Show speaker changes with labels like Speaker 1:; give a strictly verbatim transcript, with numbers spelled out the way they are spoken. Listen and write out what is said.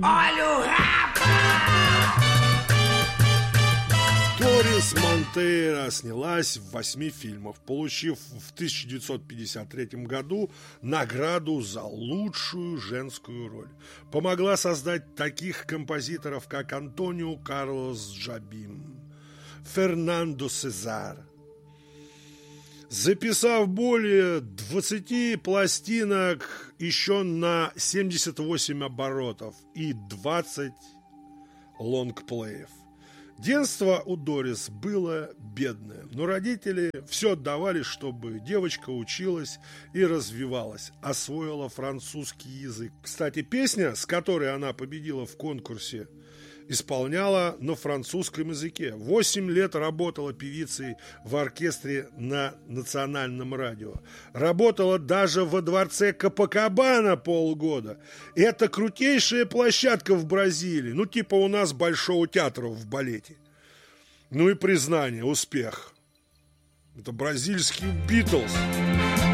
Speaker 1: Олю
Speaker 2: Дорис Монтейро снялась в восьми фильмах, получив в тысяча девятьсот пятьдесят третьем году награду за лучшую женскую роль. Помогла создать таких композиторов, как Антонио Карлос Джобим, Фернандо Сезар. Записав более двадцати пластинок еще на семьдесят восемь оборотов и двадцать лонгплеев. Детство у Дорис было бедное, но родители все отдавали, чтобы девочка училась и развивалась, освоила французский язык. Кстати, песня, с которой она победила в конкурсе, исполняла на французском языке. Восемь лет работала певицей в оркестре на национальном радио. Работала даже во дворце Копакабана полгода. Это крутейшая площадка в Бразилии. Ну, типа у нас Большого театра в балете. Ну и признание, успех. Это бразильские Битлз.